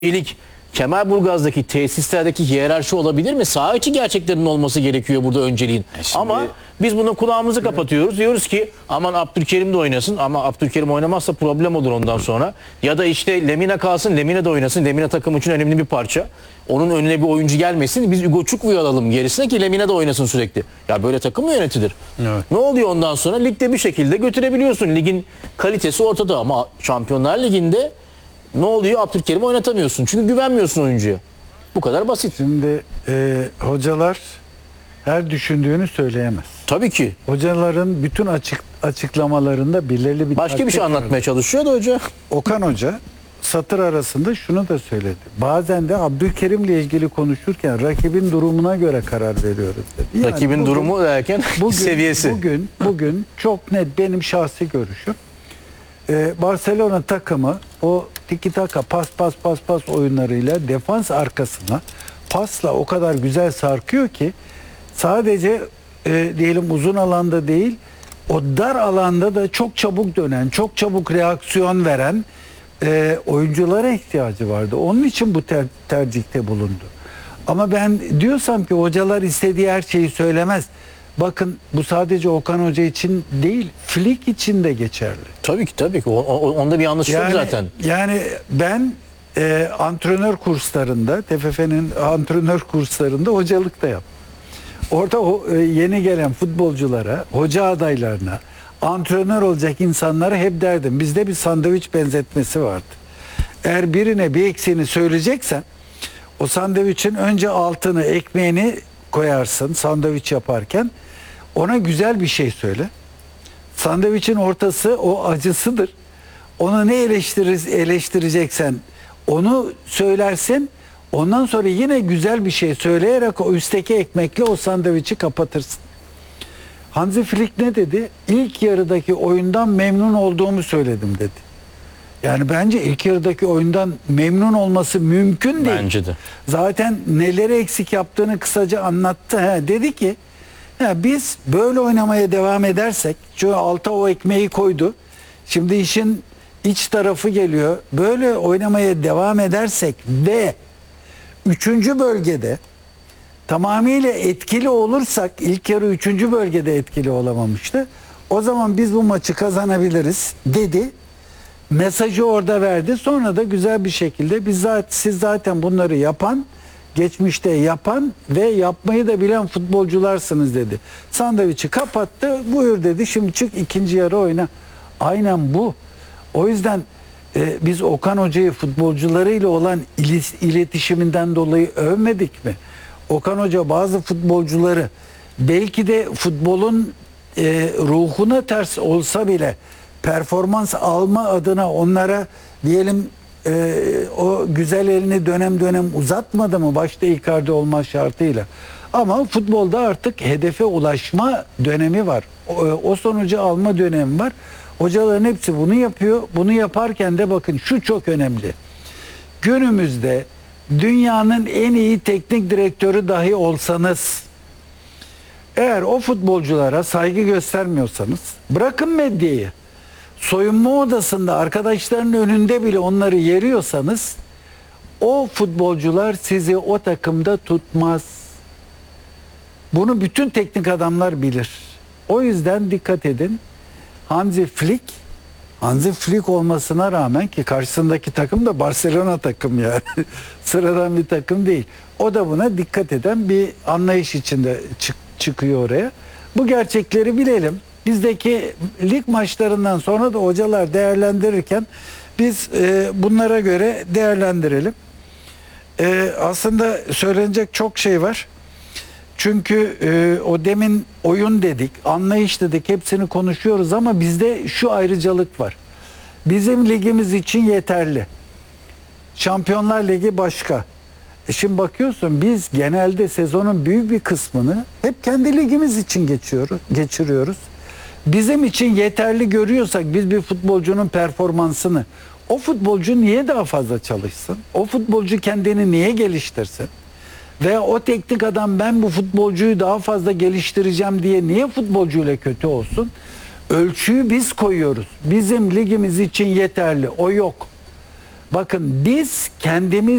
İlk Kemerburgaz'daki tesislerdeki hiyerarşi olabilir mi? Saha içi gerçeklerinin olması gerekiyor burada önceliğin. Ama biz buna kulağımızı kapatıyoruz. Diyoruz ki aman Abdülkerim de oynasın, ama Abdülkerim oynamazsa problem olur ondan sonra. Ya da işte Lemina kalsın, Lemina de oynasın. Lemina takım için önemli bir parça. Onun önüne bir oyuncu gelmesin. Biz Hugo Çukvu'yu alalım gerisine ki Lemina da oynasın sürekli. Ya böyle takım mı yönetilir? Evet. Ne oluyor ondan sonra? Ligde bir şekilde götürebiliyorsun. Ligin kalitesi ortada ama Şampiyonlar Ligi'nde ne oluyor? Abdülkerim'i oynatamıyorsun. Çünkü güvenmiyorsun oyuncuya. Bu kadar basit. Şimdi hocalar her düşündüğünü söyleyemez. Tabii ki. Hocaların bütün açıklamalarında belirli bir Başka bir şey taktik anlatmaya vardır. çalışıyor da hoca. Okan Hoca satır arasında şunu da söyledi. Bazen de Abdülkerim'le ilgili konuşurken rakibin durumuna göre karar veriyoruz dedi. Yani Rakibin durumu derken seviyesi. Bugün çok net benim şahsi görüşüm. Barcelona takımı o tiki taka pas oyunlarıyla defans arkasına pasla o kadar güzel sarkıyor ki sadece diyelim uzun alanda değil, o dar alanda da çok çabuk dönen, çok çabuk reaksiyon veren oyunculara ihtiyacı vardı. Onun için bu tercihte bulundu. Ama ben diyorsam ki hocalar istediği her şeyi söylemez. Bakın bu sadece Okan Hoca için değil, Flick için de geçerli. Tabii ki. Onda bir yanlış yok zaten. Yani ben antrenör kurslarında, TFF'nin antrenör kurslarında hocalık da yaptım. Orada yeni gelen futbolculara, hoca adaylarına, antrenör olacak insanlara hep derdim. Bizde bir sandviç benzetmesi vardı. Eğer birine bir eksiğini söyleyeceksen o sandviçin önce altını, ekmeğini koyarsın sandviç yaparken. Ona güzel bir şey söyle. Sandviçin ortası o acısıdır. Onu ne eleştireceksen onu söylersin. Ondan sonra yine güzel bir şey söyleyerek o üstteki ekmekle o sandviçi kapatırsın. Hansi Flick ne dedi? İlk yarıdaki oyundan memnun olduğumu söyledim dedi. Yani bence ilk yarıdaki oyundan memnun olması mümkün değil. Bence de. Zaten neleri eksik yaptığını kısaca anlattı. Dedi ki biz böyle oynamaya devam edersek, çünkü alta o ekmeği koydu. Şimdi işin iç tarafı geliyor. Böyle oynamaya devam edersek ve 3. bölgede tamamıyla etkili olursak, ilk yarı 3. bölgede etkili olamamıştı. O zaman biz bu maçı kazanabiliriz dedi. Mesajı orada verdi. Sonra da güzel bir şekilde siz zaten bunları yapan, geçmişte yapan ve yapmayı da bilen futbolcularsınız dedi. Sandviçi kapattı. Buyur dedi. Şimdi çık ikinci yarı oyna. Aynen bu. O yüzden biz Okan Hoca'yı futbolcularıyla olan iletişiminden dolayı övmedik mi? Okan Hoca bazı futbolcuları belki de futbolun ruhuna ters olsa bile performans alma adına onlara diyelim o güzel elini dönem uzatmadı mı başta Icardi olma şartıyla. Ama futbolda artık hedefe ulaşma dönemi var. O sonucu alma dönemi var. Hocaların hepsi bunu yapıyor. Bunu yaparken de bakın şu çok önemli. Günümüzde dünyanın en iyi teknik direktörü dahi olsanız, eğer o futbolculara saygı göstermiyorsanız, bırakın medyayı, soyunma odasında arkadaşlarının önünde bile onları yeriyorsanız, o futbolcular sizi o takımda tutmaz. Bunu bütün teknik adamlar bilir. O yüzden dikkat edin. Hansi Flick olmasına rağmen, ki karşısındaki takım da Barcelona takım yani. Sıradan bir takım değil. O da buna dikkat eden bir anlayış içinde çıkıyor oraya. Bu gerçekleri bilelim. Bizdeki lig maçlarından sonra da hocalar değerlendirirken biz bunlara göre değerlendirelim. Aslında söylenecek çok şey var. Çünkü o demin oyun dedik, anlayış dedik, hepsini konuşuyoruz ama bizde şu ayrıcalık var. Bizim ligimiz için yeterli. Şampiyonlar Ligi başka. Şimdi bakıyorsun biz genelde sezonun büyük bir kısmını hep kendi ligimiz için geçiriyoruz. Bizim için yeterli görüyorsak biz bir futbolcunun performansını, o futbolcu niye daha fazla çalışsın? O futbolcu kendini niye geliştirsin? Veya o teknik adam ben bu futbolcuyu daha fazla geliştireceğim diye niye futbolcuyla kötü olsun? Ölçüyü biz koyuyoruz. Bizim ligimiz için yeterli. O yok. Bakın biz kendimiz